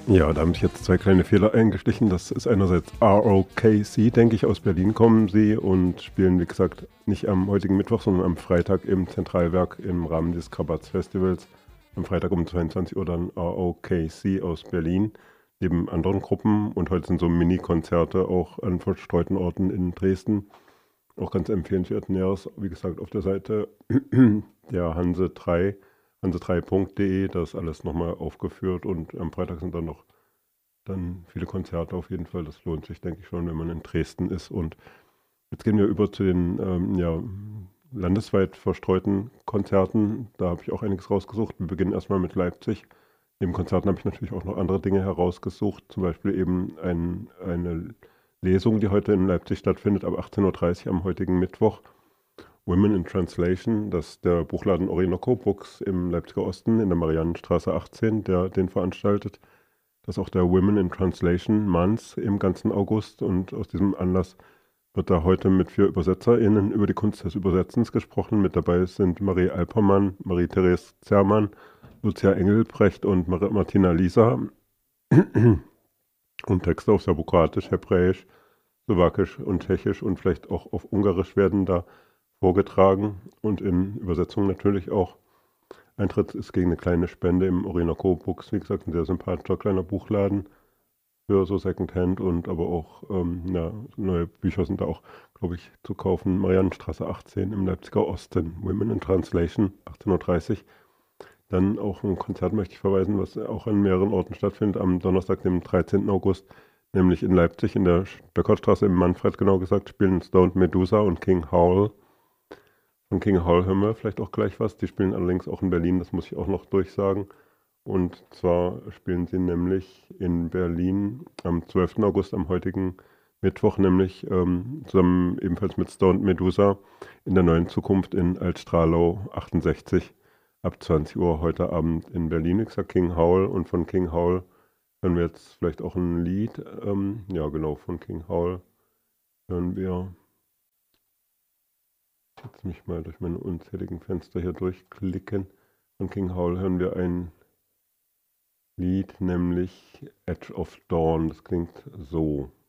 Ja, da haben sich jetzt zwei kleine Fehler eingeschlichen. Das ist einerseits ROKC, denke ich, aus Berlin kommen sie und spielen, wie gesagt, nicht am heutigen Mittwoch, sondern am Freitag im Zentralwerk im Rahmen des Krabatz Festivals. Am Freitag um 22 Uhr dann ROKC aus Berlin, neben anderen Gruppen. Und heute sind so Mini-Konzerte auch an verstreuten Orten in Dresden. Auch ganz empfehlenswert. Näheres, wie gesagt, auf der Seite der Hanse 3, hanse3.de, da ist alles nochmal aufgeführt und am Freitag sind dann viele Konzerte auf jeden Fall. Das lohnt sich, denke ich schon, wenn man in Dresden ist. Und jetzt gehen wir über zu den ja, landesweit verstreuten Konzerten. Da habe ich auch einiges rausgesucht. Wir beginnen erstmal mit Leipzig. Neben Konzerten habe ich natürlich auch noch andere Dinge herausgesucht, zum Beispiel eben eine Lesung, die heute in Leipzig stattfindet, ab 18:30 Uhr am heutigen Mittwoch. Women in Translation, das ist der Buchladen Orinoco Books im Leipziger Osten in der Mariannenstraße 18, der den veranstaltet. Das ist auch der Women in Translation Month im ganzen August und aus diesem Anlass wird da heute mit 4 ÜbersetzerInnen über die Kunst des Übersetzens gesprochen. Mit dabei sind Marie Alpermann, Marie-Therese Zermann, Lucia Engelbrecht und Martina Lisa. Und Texte auf Serbokroatisch, Hebräisch, Slowakisch und Tschechisch und vielleicht auch auf Ungarisch werden da vorgetragen und in Übersetzung natürlich auch. Eintritt ist gegen eine kleine Spende im Orinoco Books, wie gesagt, ein sehr sympathischer kleiner Buchladen für so Secondhand und aber auch ja, neue Bücher sind da auch, glaube ich, zu kaufen. Mariannenstraße 18 im Leipziger Osten, Women in Translation, 18:30 Uhr. Dann auch ein Konzert möchte ich verweisen, was auch an mehreren Orten stattfindet, am Donnerstag, dem 13. August, nämlich in Leipzig, in der Stöckertstraße im Manfred, genau gesagt, spielen Stoned Medusa und King Howl. Von King Howl hören wir vielleicht auch gleich was. Die spielen allerdings auch in Berlin, das muss ich auch noch durchsagen. Und zwar spielen sie nämlich in Berlin am 12. August, am heutigen Mittwoch, nämlich zusammen ebenfalls mit Stoned Medusa in der Neuen Zukunft in Altstrahlau 68 ab 20 Uhr heute Abend in Berlin. Ich sag King Howl und von King Howl hören wir jetzt vielleicht auch ein Lied. Ja, genau, von King Howl hören wir. Jetzt mich mal durch meine unzähligen Fenster hier durchklicken. Von King Howl hören wir ein Lied, nämlich Edge of Dawn. Das klingt so.